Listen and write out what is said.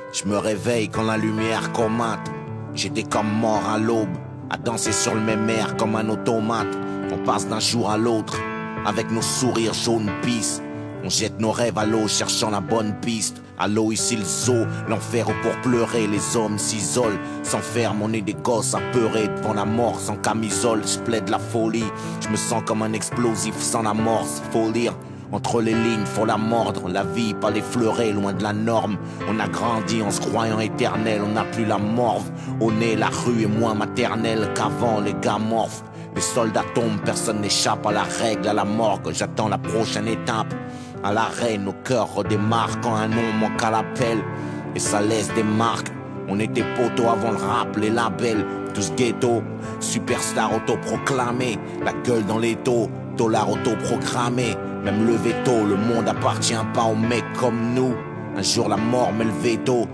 Je me réveille quand la lumière comate. J'étais comme mort à l'aube, à danser sur le même air comme un automate. On passe d'un jour à l'autre, avec nos sourires jaunes pisse. On jette nos rêves à l'eau, cherchant la bonne piste. À l'eau ici le zoo, l'enfer où pour pleurer les hommes s'isolent, s'enferment, on est des gosses apeurés devant la mort sans camisole. Je plaide la folie, je me sens comme un explosif sans la morse. Faut lire entre les lignes, faut la mordre. La vie, pas l'effleurer, loin de la norme. On a grandi en se croyant éternel, on n'a plus la morve. Au nez, la rue est moins maternelle qu'avant, les gars morphes. Les soldats tombent, personne n'échappe à la règle, à la morgue. J'attends la prochaine étape. À l'arrêt, nos cœurs redémarrent quand un nom manque à l'appel. Et ça laisse des marques. On était poteaux avant le rap, les labels, tous ghetto. Superstar autoproclamé, la gueule dans les taux, dollars autoprogrammés. Même le veto, le monde appartient pas aux mecs comme nous. Un jour la mort met le veto,